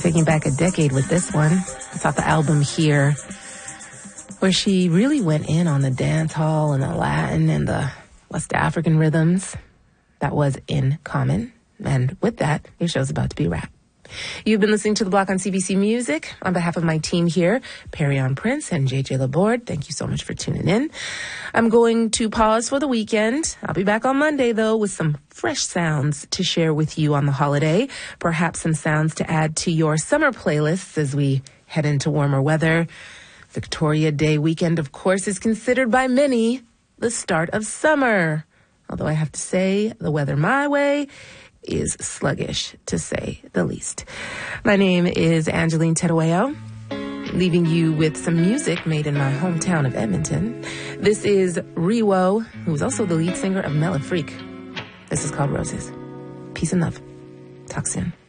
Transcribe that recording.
Taking back a decade with this one. It's off the album Here, where she really went in on the dance hall and the Latin and the West African rhythms. That was In Common. And with that, your show's about to be wrapped. You've been listening to The Block on CBC Music. On behalf of my team here, Perryon Prince and JJ Laborde, thank you so much for tuning in. I'm going to pause for the weekend. I'll be back on Monday, though, with some fresh sounds to share with you on the holiday. Perhaps some sounds to add to your summer playlists as we head into warmer weather. Victoria Day weekend, of course, is considered by many the start of summer. Although I have to say, the weather my way is sluggish, to say the least. My name is Angeline Terueo, leaving you with some music made in my hometown of Edmonton. This is Riwo, who is also the lead singer of Mela Freak. This is called Roses. Peace and love. Talk soon.